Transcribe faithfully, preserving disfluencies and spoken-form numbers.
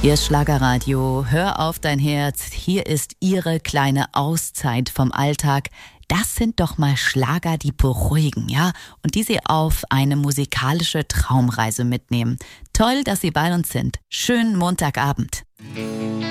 Ihr Schlagerradio, hör auf dein Herz, hier ist Ihre kleine Auszeit vom Alltag. Das sind doch mal Schlager, die beruhigen, ja? Und die Sie auf eine musikalische Traumreise mitnehmen. Toll, dass Sie bei uns sind. Schönen Montagabend.